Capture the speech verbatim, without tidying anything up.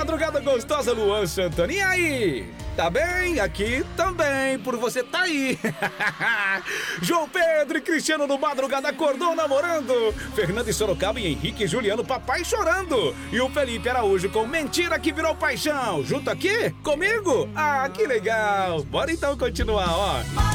madrugada gostosa, Luan Santana. E aí? Tá bem? Aqui também, por você tá aí. João Pedro e Cristiano no Madrugada acordou namorando. Fernando e Sorocaba e Henrique e Juliano, papai chorando. E o Felipe Araújo com Mentira que Virou Paixão. Junto aqui? Comigo? Ah, que legal. Bora então continuar, ó.